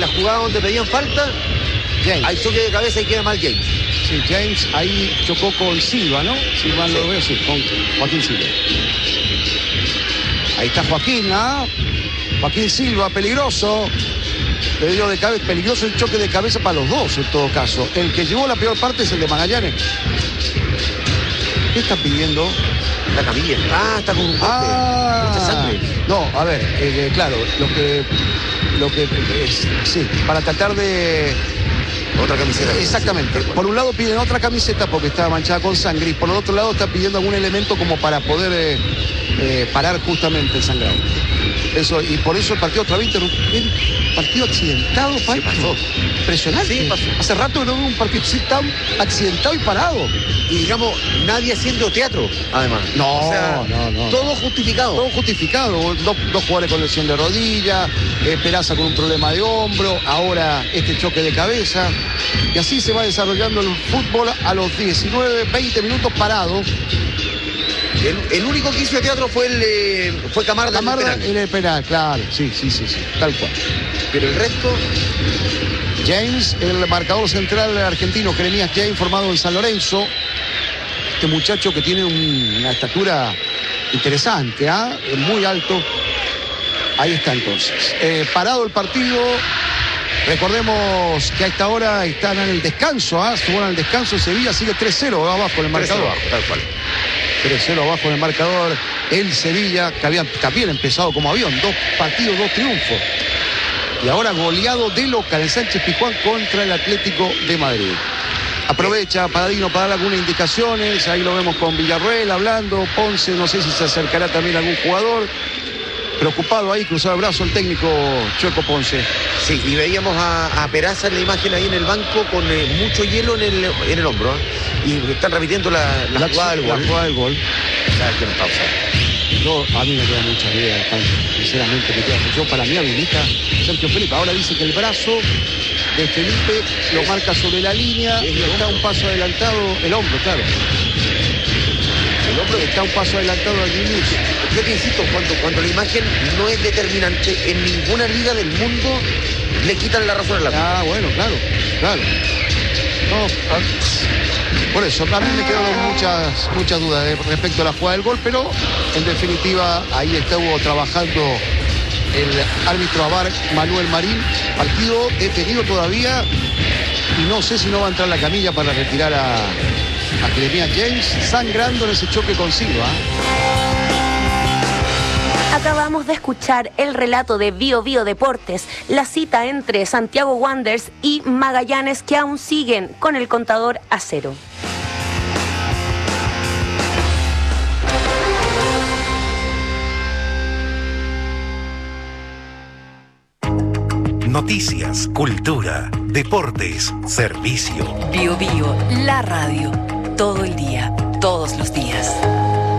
la jugada donde pedían falta, James. hay choque de cabeza y queda mal James. Sí, James ahí chocó con Silva, ¿no? Silva lo veo, sí, con Joaquín Silva. Ahí está Joaquín, ¿ah? Joaquín Silva, peligroso. Peligroso el choque de cabeza para los dos, en todo caso. El que llevó la peor parte es el de Magallanes. ¿Qué está pidiendo? La camilla. Ah, está con un corte. Mucha sangre. No, a ver, claro, lo que es, sí, para tratar de... Otra camiseta. Exactamente. Por un lado piden otra camiseta porque está manchada con sangre y por el otro lado está pidiendo algún elemento como para poder parar justamente el sangrado. Eso, y por eso el partido otra vez interrumpido. Partido accidentado, Sí, pasó. Impresionante. Sí, pasó. Hace rato no veo un partido así tan accidentado y parado. Y digamos, nadie haciendo teatro, además. No, o sea, no. todo justificado. Todo justificado. Dos jugadores con lesión de rodilla, Peraza con un problema de hombro, ahora este choque de cabeza. Y así se va desarrollando el fútbol a los 19, 20 minutos parado. El único que hizo teatro fue Camarda En el penal, claro. Sí, tal cual. Pero el resto... James, el marcador central argentino, Jeremías James, formado en San Lorenzo. Este muchacho que tiene una estatura interesante, muy alto. Ahí está entonces. Parado el partido. Recordemos que a esta hora están en el descanso, se van al descanso. Sevilla sigue 3-0 abajo en el marcador. Abajo, tal cual. 3-0 abajo en el marcador. El Sevilla, que había también empezado como avión, 2 partidos, 2 triunfos. Y ahora goleado de local en Sánchez Pizjuán contra el Atlético de Madrid. Aprovecha Paladino para dar algunas indicaciones. Ahí lo vemos con Villarroel hablando. Ponce, no sé si se acercará también algún jugador. Preocupado ahí, cruzado el brazo el técnico Chueco Ponce. Sí, y veíamos a Peraza en la imagen ahí en el banco con mucho hielo en el hombro. Y están repitiendo la jugada del gol. La jugada del gol. ¿Sabes qué nos pausa? A mí me queda mucha idea, sinceramente me queda. Yo para mí habilita Sergio Felipe. Ahora dice que el brazo de Felipe lo marca sobre la línea y está un paso adelantado, el hombro, claro. El hombro está un paso adelantado al inicio. Yo te insisto, cuando la imagen no es determinante, en ninguna liga del mundo le quitan la razón al árbitro. Bueno, claro. No, por eso, a mí me quedaron muchas dudas respecto a la jugada del gol, pero en definitiva ahí estuvo trabajando el árbitro AVAR Manuel Marín. Partido detenido todavía y no sé si no va a entrar la camilla para retirar a Jeremías James, sangrando en ese choque con Silva. Acabamos de escuchar el relato de Bio Deportes, la cita entre Santiago Wanderers y Magallanes, que aún siguen con el contador a 0. Noticias, cultura, deportes, servicio. Bio, la radio. Todo el día, todos los días.